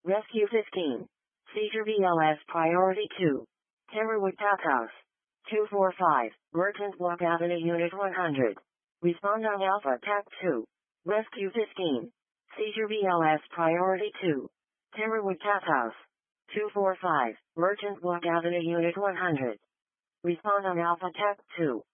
Rescue 15. Seizure BLS Priority 2. Timberwood Tap House. 245, Merchant Block Avenue Unit 100. Respond on Alpha TAC 2. Rescue 15. Seizure BLS Priority 2. Timberwood Tap House. 245, Merchant Block Avenue Unit 100. Respond on Alpha TAC 2.